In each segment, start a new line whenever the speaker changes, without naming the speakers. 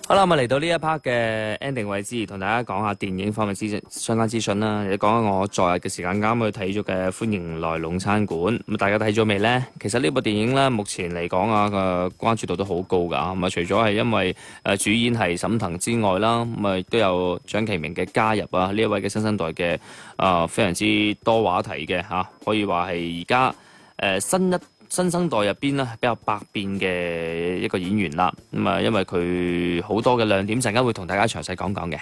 好啦，咁嚟到呢一 part 嘅 ending 位置，同大家講下電影方面相關資訊啦。你講下我昨日嘅時間啱去睇咗嘅《歡迎來龍餐館》，咁大家睇咗未呢？其實呢部電影呢，目前嚟講啊嘅關注度都好高㗎。咁啊，除咗係因為主演係沈騰之外啦，咁啊亦都有蔣奇明嘅加入啊，呢一位嘅新生代嘅非常之多話題嘅嚇，可以話係而家新生代入邊咧比較百變嘅一個演員啦，咁啊，因為佢好多嘅亮點，陣間會同大家詳細講講嘅。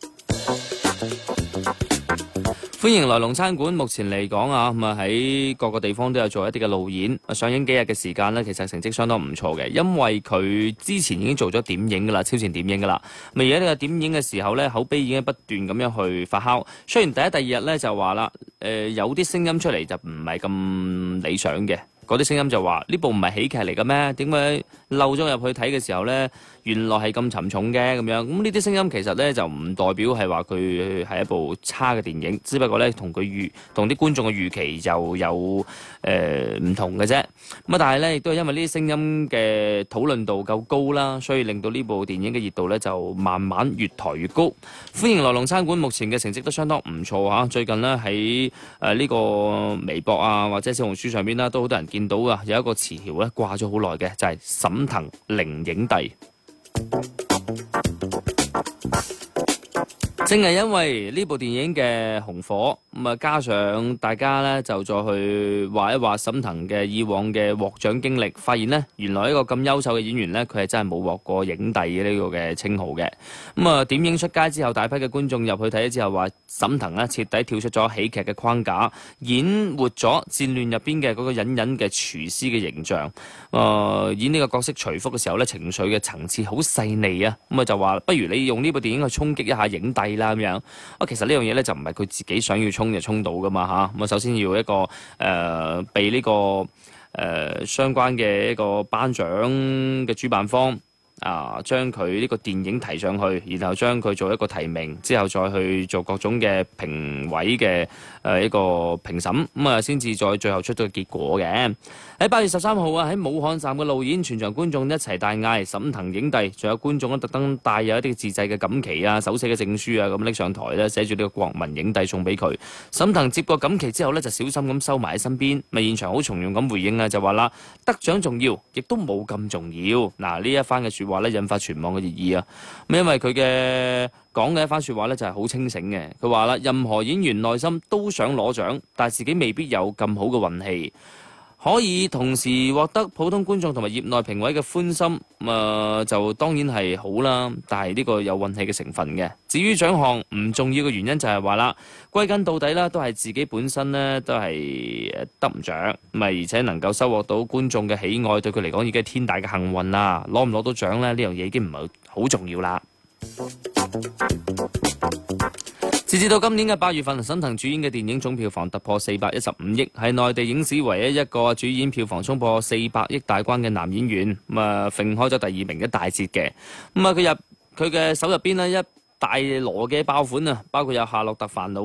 歡迎來龍餐館，目前嚟講啊，咁啊喺各個地方都有做一啲嘅路演，上映幾日嘅時間呢，其實成績相當唔錯嘅，因為佢之前已經做咗點映噶啦，超前點映噶啦，而家呢個點映嘅時候呢，口碑已經不斷咁樣去發酵。雖然第一、第二日呢就話啦，有啲聲音出嚟就唔係咁理想嘅。嗰啲聲音就話呢部唔係喜劇嚟嘅咩？點解漏咗入去睇嘅時候呢，原來係咁沉重嘅咁樣？咁呢啲聲音其實呢，就唔代表係話佢係一部差嘅電影，只不過呢，同啲觀眾嘅預期就有唔同嘅啫。咁啊，但係呢，亦都係因為呢啲聲音嘅討論度夠高啦，所以令到呢部電影嘅熱度呢，就慢慢越抬越高。歡迎來龍餐館目前嘅成績都相當唔錯嚇，最近呢，喺呢個微博啊或者小紅書上邊啦，都好多人見到啊，有一個詞條咧掛咗好耐嘅，就係沈騰零影帝。正係因為呢部電影嘅紅火，咁啊加上大家咧就再去話一話沈騰嘅以往嘅獲獎經歷，發現呢，原來一個咁優秀嘅演員呢，佢係真係冇獲過影帝嘅呢個嘅稱號嘅。咁啊點映出街之後，大批嘅觀眾入去睇咗之後話，沈騰呢徹底跳出咗喜劇嘅框架，演活咗戰亂入邊嘅嗰個隱隱嘅廚師嘅形象。演呢個角色徐福嘅時候呢，情緒嘅層次好細膩啊。咁啊就話不如你用呢部電影去衝擊一下影帝啦咁樣。其實呢樣嘢呢，就唔係佢自己想要衝就衝到噶嘛嚇。咁啊首先要一個被呢個相關嘅一個頒獎嘅主辦方將佢呢個電影提上去，然後將佢做一個提名，之後再去做各種嘅評委嘅一個評審，咁啊先至再最後出咗個結果嘅。喺8月13號啊，喺武漢站嘅路演，全場觀眾一齊大嗌沈騰影帝，仲有觀眾都特登帶有一啲自製嘅錦旗啊、手寫嘅證書啊，咁拎上台咧，寫住呢個國民影帝送俾佢。沈騰接過錦旗之後呢，就小心咁收埋喺身邊，咪現場好從容咁回應啊，就話啦，得獎重要，亦都冇咁重要。嗱，呢一番嘅説話咧，引發全網嘅熱議啊！咁因為佢嘅講嘅一番説話咧，就係好清醒嘅。佢話啦，任何演員內心都想攞獎，但係自己未必有咁好嘅運氣，可以同時獲得普通觀眾同埋業內評委嘅歡心，就當然係好啦。但係呢個有運氣嘅成分嘅。至於獎項唔重要嘅原因就係話啦，歸根到底啦，都係自己本身呢都係得唔獎，而且能夠收穫到觀眾嘅喜愛，對佢嚟講已經係天大嘅幸運啦。攞唔攞到獎咧，呢樣嘢已經唔係好重要啦。截至到今年嘅8月份，沈騰主演嘅電影總票房突破415億，係內地影史唯一一個主演票房衝破400億大關嘅男演員，揈開咗第2名一大截嘅。佢嘅手入邊呢，一大籮嘅爆款啊，包括有《夏洛特煩惱》。